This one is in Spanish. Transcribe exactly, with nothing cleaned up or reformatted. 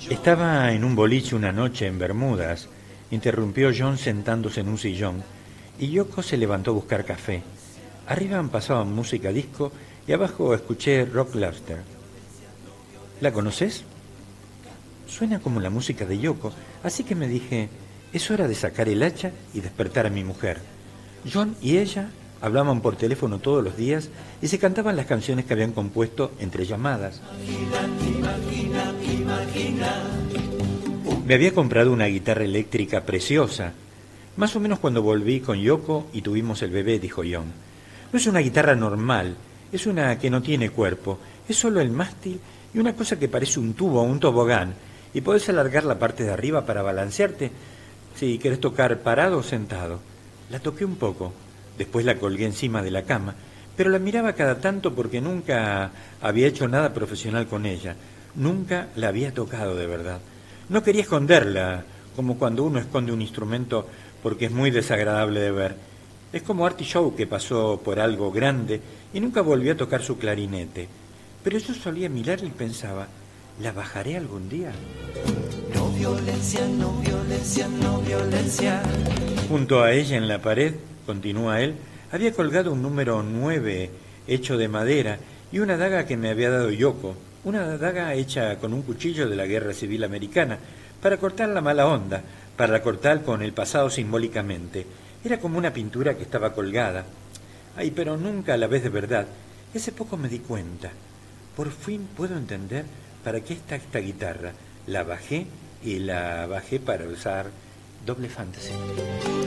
Estaba en un boliche una noche en Bermudas, interrumpió John sentándose en un sillón, y Yoko se levantó a buscar café. Arriba pasaban música disco y abajo escuché Rock Lobster. ¿La conoces? Suena como la música de Yoko, así que me dije, es hora de sacar el hacha y despertar a mi mujer. John y ella hablaban por teléfono todos los días y se cantaban las canciones que habían compuesto entre llamadas. Me había comprado una guitarra eléctrica preciosa, más o menos cuando volví con Yoko y tuvimos el bebé, dijo John. No es una guitarra normal, es una que no tiene cuerpo, es solo el mástil y una cosa que parece un tubo o un tobogán, y podés alargar la parte de arriba para balancearte si querés tocar parado o sentado. La toqué un poco, después la colgué encima de la cama, pero la miraba cada tanto porque nunca había hecho nada profesional con ella, nunca la había tocado de verdad. No quería esconderla, como cuando uno esconde un instrumento porque es muy desagradable de ver. Es como Artie Shaw, que pasó por algo grande y nunca volvió a tocar su clarinete. Pero yo solía mirarla y pensaba, ¿la bajaré algún día? No violencia, no violencia, no violencia. Junto a ella en la pared, continúa él, había colgado un número nueve hecho de madera y una daga que me había dado Yoko, una daga hecha con un cuchillo de la Guerra Civil Americana, para cortar la mala onda, para cortar con el pasado simbólicamente. Era como una pintura que estaba colgada. Ay, pero nunca a la vez de verdad. Y hace poco me di cuenta. Por fin puedo entender para qué está esta guitarra. La bajé y la bajé para usar Double Fantasy.